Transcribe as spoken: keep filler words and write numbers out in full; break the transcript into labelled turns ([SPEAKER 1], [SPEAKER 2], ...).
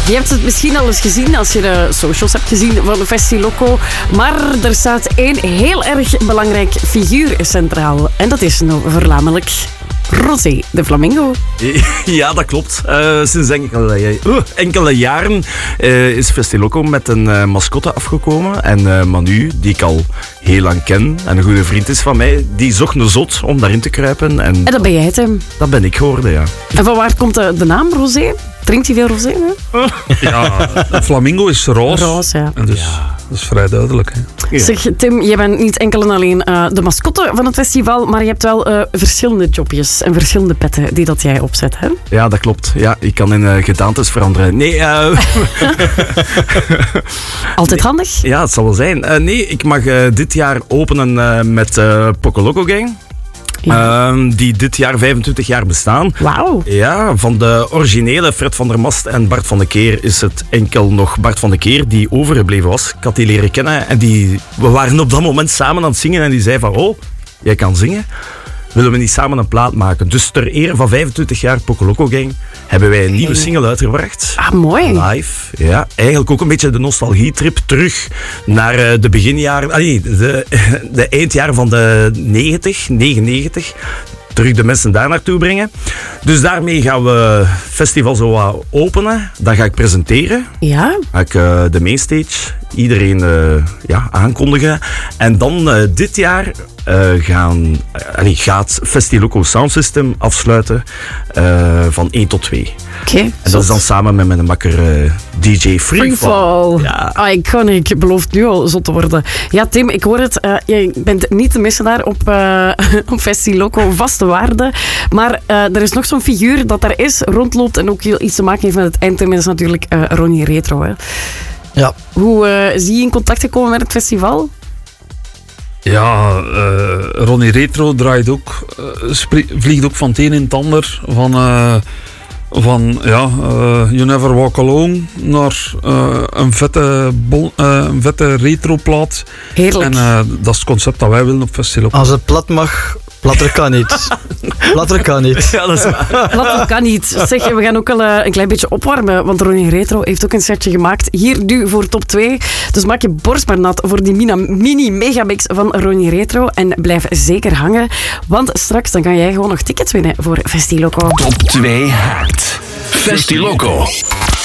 [SPEAKER 1] Je hebt het misschien al eens gezien als je de socials hebt gezien van Festiloco. Maar er staat één heel erg belangrijk figuur centraal. En dat is nou voornamelijk Rosé, de flamingo.
[SPEAKER 2] Ja, dat klopt. Uh, sinds enkele, uh, enkele jaren uh, is Festiloco met een uh, mascotte afgekomen. En uh, Manu, die ik al heel lang ken en een goede vriend is van mij, die zocht een zot om daarin te kruipen. En,
[SPEAKER 1] en dat ben jij, Tim.
[SPEAKER 2] Dat ben ik geworden, ja.
[SPEAKER 1] En van waar komt de, de naam Rosé? Drinkt hij veel rosé? Hè?
[SPEAKER 3] Ja, een flamingo is roze.
[SPEAKER 1] Roze, ja.
[SPEAKER 3] En dus,
[SPEAKER 2] ja.
[SPEAKER 3] Dat is vrij duidelijk. Hè.
[SPEAKER 1] Ja. Zeg, Tim, je bent niet enkel en alleen uh, de mascotte van het festival, maar je hebt wel uh, verschillende jobjes en verschillende petten die dat jij opzet, hè?
[SPEAKER 2] Ja, dat klopt. Ja, ik kan in uh, gedaantes veranderen. Nee, uh...
[SPEAKER 1] Altijd handig?
[SPEAKER 2] Ja, het zal wel zijn. Uh, nee, ik mag uh, dit jaar openen uh, met uh, Pocoloco Gang. Ja. Uh, die dit jaar vijfentwintig jaar bestaan.
[SPEAKER 1] Wauw.
[SPEAKER 2] Ja, van de originele Fred van der Mast en Bart van de Keer is het enkel nog Bart van de Keer die overgebleven was. Ik had die leren kennen en die, we waren op dat moment samen aan het zingen en die zei van, oh, jij kan zingen. Willen we niet samen een plaat maken? Dus ter ere van vijfentwintig jaar Pocoloco Gang hebben wij een nieuwe single uitgebracht.
[SPEAKER 1] Ah, mooi.
[SPEAKER 2] Live. Ja, eigenlijk ook een beetje de nostalgietrip terug naar uh, de beginjaren, ah, nee, de, de eindjaren van de negentig, negenennegentig. Terug de mensen daar naartoe brengen. Dus daarmee gaan we festival zo wat openen. Dan ga ik presenteren.
[SPEAKER 1] Ja.
[SPEAKER 2] Ga ik uh, de mainstage iedereen uh, ja, aankondigen. En dan uh, dit jaar uh, gaan, uh, allee, gaat Festiloco Sound System afsluiten uh, van één tot twee.
[SPEAKER 1] Oké. Okay,
[SPEAKER 2] en dat is dan samen met mijn makker uh, D J Freefall.
[SPEAKER 1] Freefall. Ja. Ah, ik kan niet. Ik beloof nu al zot te worden. Ja, Tim, ik hoor het. Uh, je bent niet te missen daar op, uh, op Festiloco. Vaste waarde. Maar uh, er is nog zo'n figuur dat daar is, rondloopt en ook heel iets te maken heeft met het eindterm. Dat is natuurlijk uh, Ronnie Retro. Hè.
[SPEAKER 3] Ja.
[SPEAKER 1] Hoe uh, is je in contact gekomen met het festival?
[SPEAKER 3] Ja, uh, Ronnie Retro draait ook, uh, sprie- vliegt ook van het een in het ander. Van, uh, van ja, uh, You Never Walk Alone naar uh, een vette, bon, uh, een vette retroplaat.
[SPEAKER 1] Heerlijk.
[SPEAKER 3] En uh, dat is het concept dat wij willen op festival.
[SPEAKER 4] Als het plat mag, platter kan niet. Platter kan niet.
[SPEAKER 2] Ja, dat is waar.
[SPEAKER 1] Platter kan niet. Zeg, we gaan ook al uh, een klein beetje opwarmen, want Ronnie Retro heeft ook een setje gemaakt. Hier nu voor top twee. Dus maak je borst maar nat voor die mini-megamix van Ronnie Retro. En blijf zeker hangen, want straks dan kan jij gewoon nog tickets winnen voor Festiloco.
[SPEAKER 5] Top twee Hard. Festiloco.